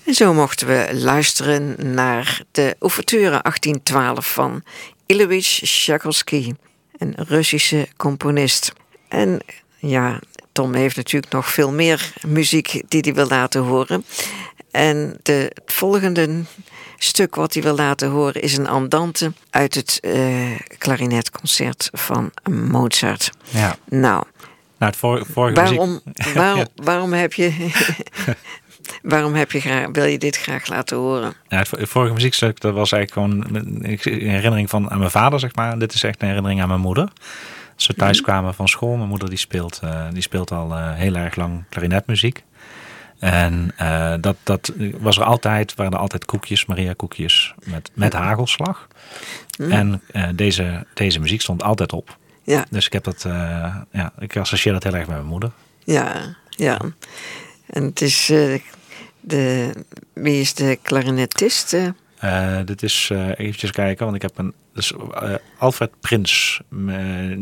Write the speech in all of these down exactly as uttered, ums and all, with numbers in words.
En zo mochten we luisteren naar de ouverture achttien twaalf van Ilyich Tchaikovsky, een Russische componist. En ja, Tom heeft natuurlijk nog veel meer muziek die hij wil laten horen. En de, het volgende stuk wat hij wil laten horen is een andante uit het uh, klarinetconcert van Mozart. Ja. Nou, nou het vor, vorige waarom, muziek... waarom, ja. waarom heb je... Waarom heb je graag, wil je dit graag laten horen? Ja, het vorige muziekstuk, dat was eigenlijk gewoon een herinnering van aan mijn vader, zeg maar. Dit is echt een herinnering aan mijn moeder. Als we thuis kwamen van school, mijn moeder die speelt, uh, die speelt al uh, heel erg lang klarinetmuziek. En uh, dat, dat was er altijd, waren er altijd koekjes, Maria koekjes met, met hagelslag. Mm. En uh, deze, deze muziek stond altijd op. Ja. Dus ik heb dat, uh, ja, ik associeer dat heel erg met mijn moeder. Ja, ja. En het is, uh, de, wie is de klarinetist? Uh? Uh, dit is, uh, eventjes kijken, want ik heb een, dus, uh, Alfred Prins, uh,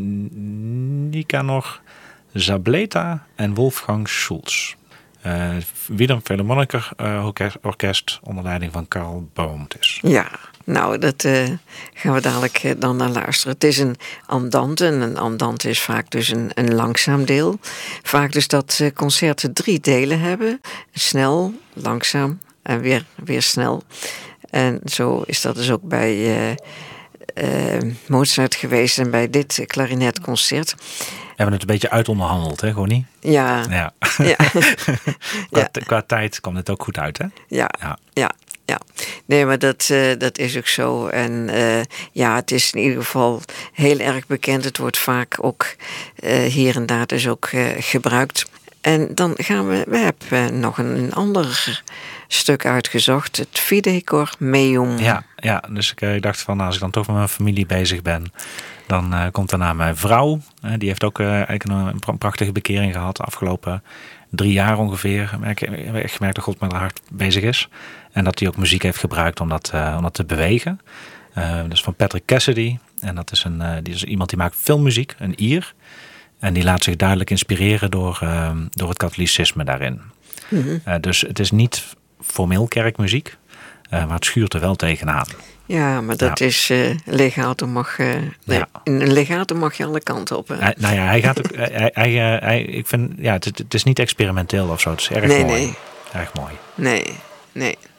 Nicanor Zableta en Wolfgang Schulz. Uh, Wiener Philharmoniker uh, orkest, orkest onder leiding van Karl Boomtis. Ja, nou, dat uh, gaan we dadelijk uh, dan naar luisteren. Het is een andante. En een andante is vaak dus een, een langzaam deel. Vaak dus dat uh, concerten drie delen hebben. Snel, langzaam en weer, weer snel. En zo is dat dus ook bij uh, uh, Mozart geweest en bij dit uh, klarinetconcert. We hebben het een beetje uitonderhandeld, hè, Gonnie? Ja. Ja. Ja. qua, ja. qua tijd kwam het ook goed uit, hè? Ja, ja, ja. ja. Nee, maar dat, uh, dat is ook zo. En uh, ja, het is in ieder geval heel erg bekend. Het wordt vaak ook uh, hier en daar dus ook uh, gebruikt. En dan gaan we, we hebben uh, nog een, een ander stuk uitgezocht. Het Fide Cor Meum. Ja, ja, dus ik uh, dacht van, als ik dan toch met mijn familie bezig ben, dan uh, komt daarna mijn vrouw. Uh, die heeft ook uh, eigenlijk een, een prachtige bekering gehad de afgelopen drie jaar ongeveer. Ik heb echt gemerkt dat God met haar hart bezig is. En dat hij ook muziek heeft gebruikt om dat, uh, om dat te bewegen. Uh, dus van Patrick Cassidy. En dat is, een, uh, die is iemand die maakt filmmuziek, een Ier. En die laat zich duidelijk inspireren door, uh, door het katholicisme daarin. Mm-hmm. Uh, dus het is niet formeel kerkmuziek, uh, maar het schuurt er wel tegenaan. Ja, maar dat ja. is uh, legato mag. Uh, nee, ja. In een legato mag je alle kanten op. Hè? Hij, nou ja, hij gaat ook. hij, hij, hij, ik vind, ja, het, het is niet experimenteel of zo. Het is erg nee, mooi. Nee. Erg mooi. Nee, nee.